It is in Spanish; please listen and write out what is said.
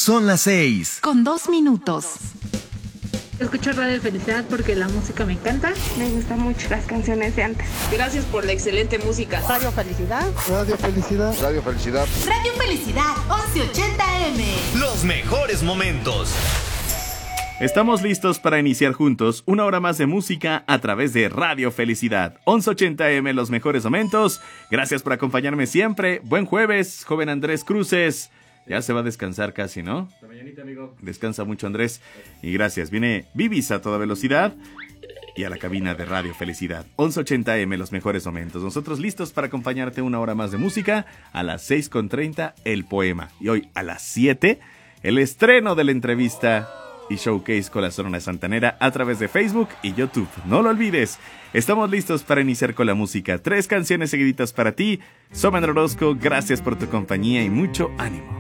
Son las 6. Con 2 minutos. Escucho Radio Felicidad porque la música me encanta. Me gustan mucho las canciones de antes. Gracias por la excelente música. Radio Felicidad. Radio Felicidad. Radio Felicidad. Radio Felicidad, 1180M. Los mejores momentos. Estamos listos para iniciar juntos una hora más de música a través de Radio Felicidad. 1180M, los mejores momentos. Gracias por acompañarme siempre. Buen jueves, joven Andrés Cruces. Ya se va a descansar casi, ¿no? Hasta mañanita, amigo. Descansa mucho, Andrés. Y gracias. Viene Bibis a toda velocidad y a la cabina de Radio Felicidad. 1180M, los mejores momentos. Nosotros listos para acompañarte una hora más de música. A las 6:30, el poema. Y hoy a las 7, el estreno de la entrevista y showcase con la Sonora Santanera a través de Facebook y YouTube. No lo olvides. Estamos listos para iniciar con la música. 3 canciones seguiditas para ti. Soy Manuel Orozco. Gracias por tu compañía y mucho ánimo.